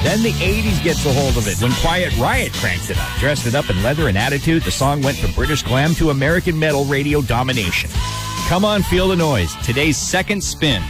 Then the 80s gets a hold of it when Quiet Riot cranks it up. Dressed it up in leather and attitude, the song went from British glam to American metal radio domination. Come on, feel the noise. Today's second spin